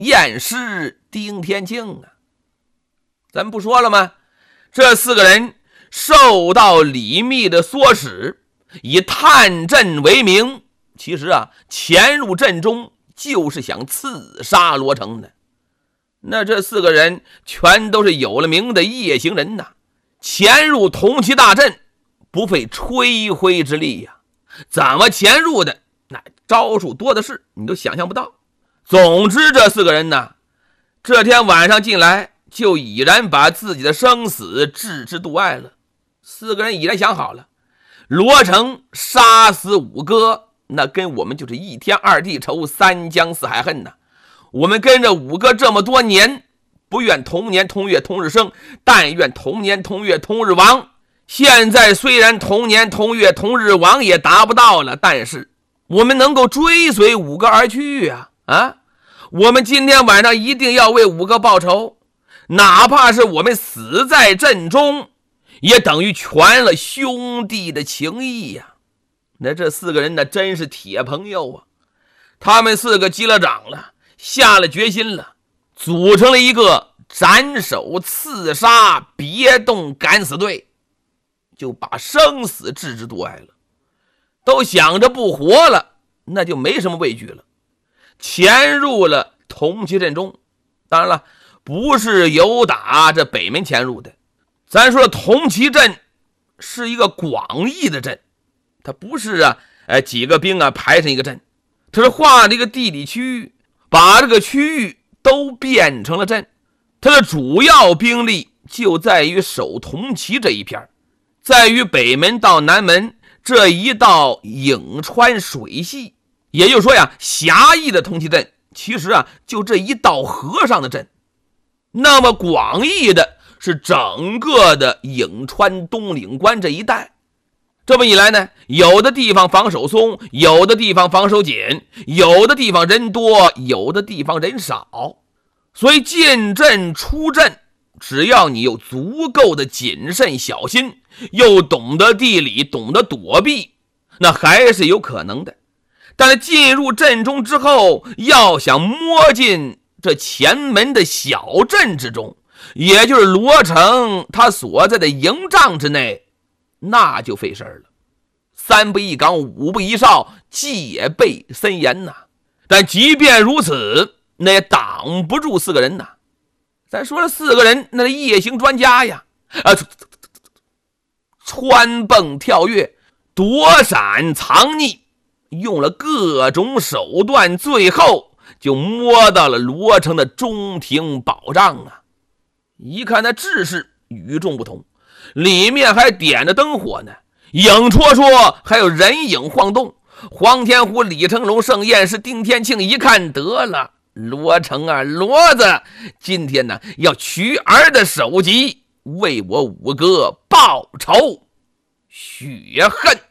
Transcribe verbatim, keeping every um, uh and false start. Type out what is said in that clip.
验尸丁天庆啊。咱不说了吗？这四个人受到李密的唆使，以探阵为名，其实啊，潜入阵中就是想刺杀罗成的。那这四个人全都是有了名的夜行人呐，潜入铜旗大阵不费吹灰之力呀、啊。怎么潜入的？那招数多的是，你都想象不到。总之这四个人呢，这天晚上进来就已然把自己的生死置之度外了。四个人已然想好了，罗成杀死五哥，那跟我们就是一天二地仇，三江四海恨呐。我们跟着五哥这么多年，不愿同年同月同日生，但愿同年同月同日亡。现在虽然同年同月同日亡也达不到了，但是我们能够追随五哥而去啊！啊，我们今天晚上一定要为五哥报仇，哪怕是我们死在阵中，也等于全了兄弟的情谊呀、啊。那这四个人呢，真是铁朋友啊！他们四个击了掌了，下了决心了，组成了一个斩首刺杀别动敢死队，就把生死置之度外了。都想着不活了，那就没什么畏惧了，潜入了铜旗阵中。当然了，不是由打这北门潜入的。咱说铜旗阵是一个广义的阵，它不是啊，哎几个兵啊排成一个阵，它是画了一个地理区域，把这个区域都变成了阵。它的主要兵力就在于守铜旗这一片，在于北门到南门这一道颍川水系，也就是说呀，狭义的铜旗阵其实啊就这一道河上的阵。那么广义的是整个的颍川东岭关这一带。这么一来呢，有的地方防守松，有的地方防守紧，有的地方人多，有的地方人少。所以进阵出阵，只要你有足够的谨慎小心，又懂得地理，懂得躲避，那还是有可能的。但是进入阵中之后，要想摸进这前门的小阵之中，也就是罗成他所在的营帐之内，那就费事了。三不一岗，五不一哨，戒备森严呐。但即便如此，那也挡不住四个人呐。咱说了，四个人那是夜行专家呀，啊，穿蹦跳跃，躲闪藏匿，用了各种手段，最后就摸到了罗成的中庭宝帐啊。一看那制式与众不同，里面还点着灯火呢，影绰绰，还有人影晃动。黄天虎、李成龙、盛宴是丁天庆一看，得了，罗成啊，骡子今天呢要取儿的首级，为我五哥报仇雪恨。